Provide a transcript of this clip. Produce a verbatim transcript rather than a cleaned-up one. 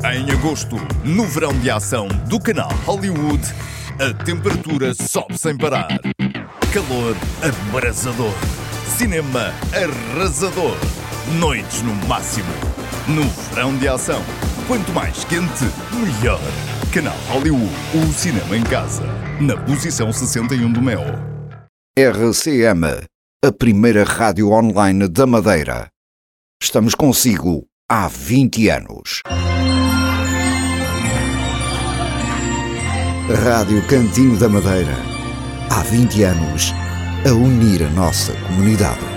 Em agosto, no verão de ação do canal Hollywood, a temperatura sobe sem parar. Calor abrasador. Cinema arrasador. Noites no máximo. No verão de ação, quanto mais quente, melhor. Canal Hollywood, o cinema em casa. Na posição sessenta e um do Mel. R C M, a primeira rádio online da Madeira. Estamos consigo há vinte anos. Rádio Cantinho da Madeira. Há vinte anos a unir a nossa comunidade.